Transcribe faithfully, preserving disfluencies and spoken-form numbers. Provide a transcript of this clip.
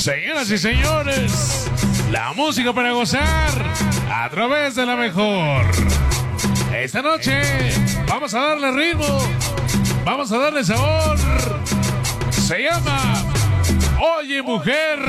Señoras y señores, la música para gozar a través de la mejor. Esta noche vamos a darle ritmo, vamos a darle sabor. Se llama Oye Mujer.